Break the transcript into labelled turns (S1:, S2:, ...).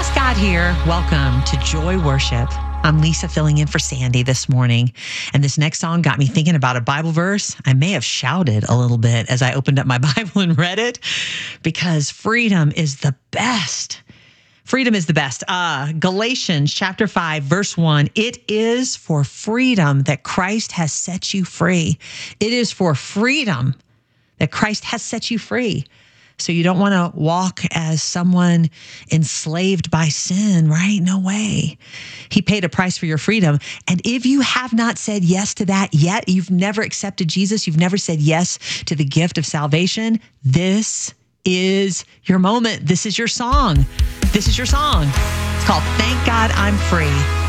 S1: Scott here. Welcome to Joy Worship. I'm Lisa filling in for Sandy this morning. And this next song got me thinking about a Bible verse. I may have shouted a little bit as I opened up my Bible and read it because freedom is the best. Freedom is the best. Galatians chapter 5, verse 1. It is for freedom that Christ has set you free. It is for freedom that Christ has set you free. So you don't want to walk as someone enslaved by sin, right? No way. He paid a price for your freedom. And if you have not said yes to that yet, you've never accepted Jesus, you've never said yes to the gift of salvation, this is your moment. This is your song. This is your song. It's called Thank God I'm Free.